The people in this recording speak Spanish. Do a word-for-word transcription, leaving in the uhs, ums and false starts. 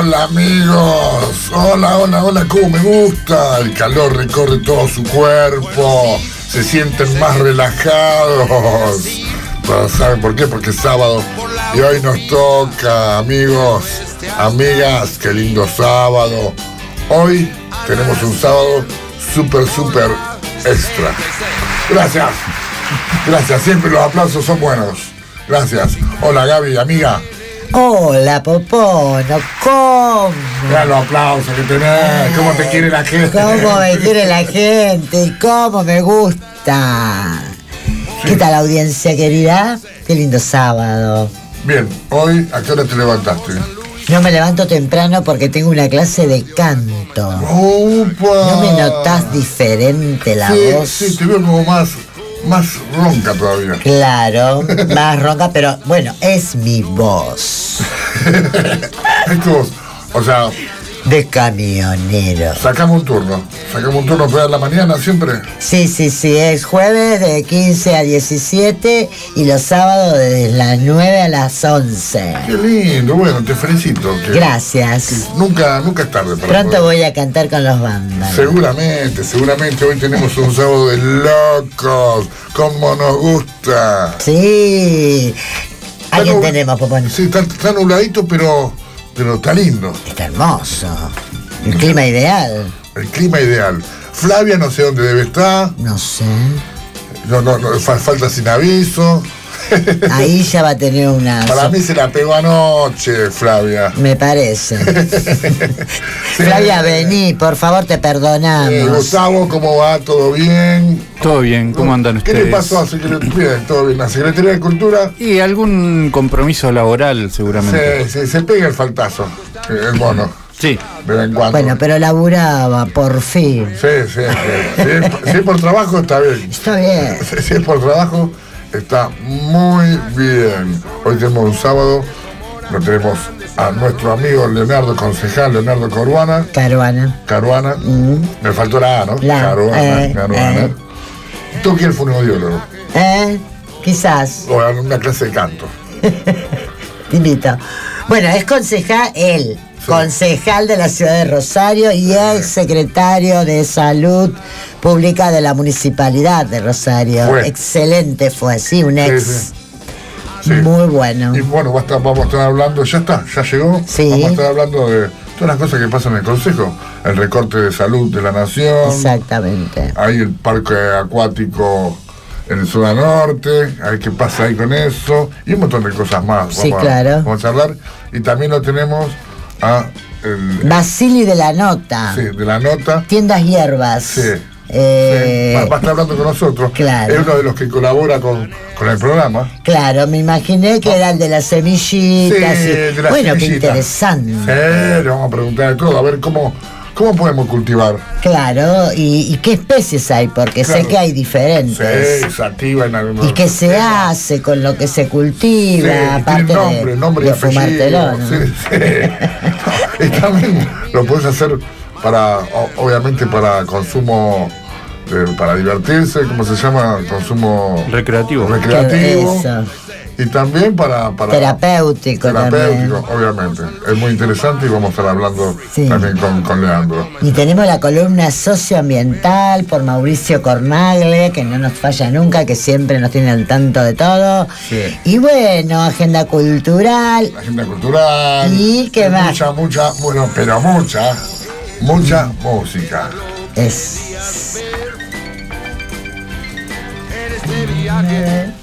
Hola amigos, hola, hola, hola, cómo me gusta. El calor recorre todo su cuerpo, se sienten más relajados. Pero ¿saben por qué? Porque es sábado y hoy nos toca, amigos, amigas, qué lindo sábado. Hoy tenemos un sábado súper, súper extra. Gracias, gracias, siempre los aplausos son buenos. Gracias. Hola Gaby, amiga. Hola, Popono, ¿cómo? Mira los aplausos que tenés, cómo te quiere la gente. ¿Cómo me quiere la gente y cómo me gusta? Sí. ¿Qué tal, audiencia querida? Qué lindo sábado. Bien, hoy, ¿a qué hora te levantaste? No me levanto temprano porque tengo una clase de canto. ¡Opa! ¿No me notás diferente la sí, voz? Sí, te veo como más... más ronca todavía. Claro, más ronca, pero bueno, es mi voz. Es tu voz. O sea... de camionero. Sacamos un turno. Sacamos un turno para la mañana siempre. Sí, sí, sí. Es jueves de quince a diecisiete y los sábados desde las nueve a las once. Qué lindo. Bueno, te felicito. Que, Gracias. Que nunca, nunca es tarde para Pronto poder. voy a cantar con los bandas. Seguramente, seguramente. Hoy tenemos un sábado de locos. Como nos gusta. Sí. ¿A quién nub- tenemos, Popón? Sí, está, está nubladito, pero... pero está lindo. Está hermoso. El clima ideal. El clima ideal. Flavia no sé dónde debe estar. No sé. No, no, no, fa- falta sin aviso. Ahí ya va a tener una... Para mí se la pegó anoche, Flavia. Me parece. Sí. Flavia, vení, por favor, te perdonamos. Eh, Gustavo, ¿cómo va? ¿Todo bien? Todo bien, ¿cómo andan ¿Qué ustedes? le pasó a Secretaría? Bien, todo bien. ¿La Secretaría de Cultura? Y algún compromiso laboral, seguramente. Se, se, se pega el faltazo, el mono, Sí. de vez en cuando. Bueno, pero laburaba, por fin. Sí, sí, sí. Si es, si es por trabajo, está bien. Está bien. Si si es por trabajo, está muy bien. Hoy tenemos un sábado, lo tenemos a nuestro amigo Leonardo, concejal Leonardo Caruana. Caruana. Caruana. Mm. Me faltó la A, ¿no? La, Caruana, eh, Caruana. eh. ¿Tú quién fue un audiólogo? ¿Eh? Quizás. O en una clase de canto. Te invito. Bueno, es concejal, él, Sí. concejal de la ciudad de Rosario y ex secretario de Salud Pública de la Municipalidad de Rosario. Fue. Excelente fue, sí, un ex. Sí, Sí. Muy bueno. Y bueno, va a estar- vamos a estar hablando, ya está, ya llegó. Sí. Vamos a estar hablando de todas las cosas que pasan en el Consejo. El recorte de salud de la nación. Exactamente. Hay el parque acuático en el zona norte, a ver qué pasa ahí con eso, y un montón de cosas más. Sí, vamos claro. A, vamos a hablar. Y también lo tenemos a el, Basili de la Nota. sí, de la nota. Tiendas Hierbas. Sí. Eh, Sí, va, va a estar hablando con nosotros. claro. Es uno de los que colabora con, con el programa. Claro, me imaginé que era el de las semillitas. Sí, y- de las bueno, qué semillitas. interesante. Sí, le vamos a preguntar de todo, a ver cómo, cómo podemos cultivar. Claro, y, y qué especies hay, porque Claro. sé que hay diferentes. Sí, sativa en algunos. Y qué se hace con lo que se cultiva, Sí, aparte tiene nombre, de, nombre y de apellido. fumártelo, ¿no? Sí, sí. Y también lo puedes hacer para, o- obviamente para consumo, eh, para divertirse, ¿cómo se llama? Consumo Recreativo. recreativo. Eso. Y también para, para Terapéutico terapéutico, también. obviamente. Es muy interesante y vamos a estar hablando Sí. también con, con Leandro. Y tenemos la columna socioambiental por Mauricio Cornagle, que no nos falla nunca, que siempre nos tiene al tanto de todo. Sí. Y bueno, agenda cultural. La agenda cultural. ¿Y qué más? Mucha, mucha, bueno, pero mucha, mucha música. Es.